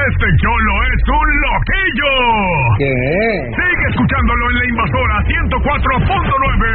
Este cholo es un loquillo. ¿Qué? Sigue escuchándolo en La Invasora 104.9.